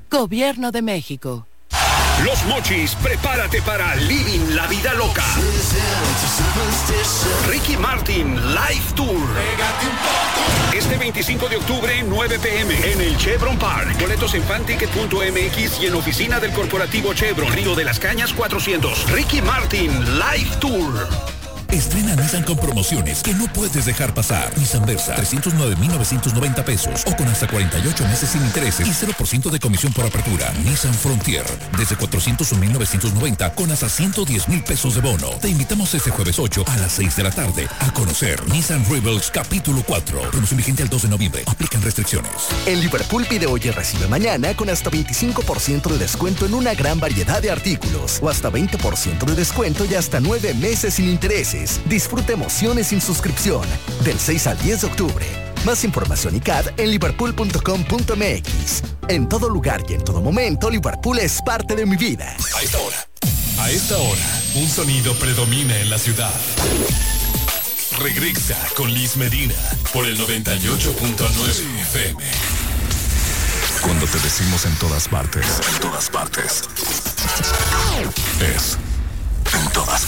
Gobierno de México. Los Mochis, prepárate para Living la Vida Loca. Ricky Martin Live Tour. Este 25 de octubre, 9 p.m. en el Chevron Park. Boletos en fanticket.mx y en oficina del corporativo Chevron. Río de las Cañas 400. Ricky Martin Live Tour. Estrena Nissan con promociones que no puedes dejar pasar. Nissan Versa, 309,990 pesos o con hasta 48 meses sin intereses y 0% de comisión por apertura. Nissan Frontier, desde 401,990 con hasta 110,000 pesos de bono. Te invitamos este jueves 8 a las 6 de la tarde a conocer Nissan Rebels capítulo 4. Promoción vigente al 2 de noviembre. Aplican restricciones. En Liverpool pide hoy y recibe mañana con hasta 25% de descuento en una gran variedad de artículos o hasta 20% de descuento y hasta 9 meses sin intereses. Disfruta emociones sin suscripción. Del 6 al 10 de octubre. Más información y CAD en liverpool.com.mx. En todo lugar y en todo momento, Liverpool es parte de mi vida. A esta hora, un sonido predomina en la ciudad. Regresa con Liz Medina por el 98.9 FM. Cuando te decimos en todas partes, es en todas